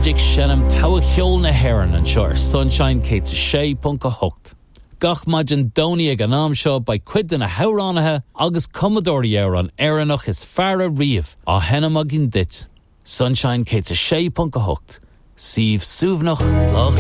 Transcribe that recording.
Muidig senam tawa cheol na heran an sure Sunshine Kate Shay Punka Hooked. Gach majin doni ag an am seo by cuid in a hauránaithe agus Commodore an Éireannach is fearra riamh á henam agin dit. Sunshine Kate Shay Punka Hooked. Siv Suvnach Lach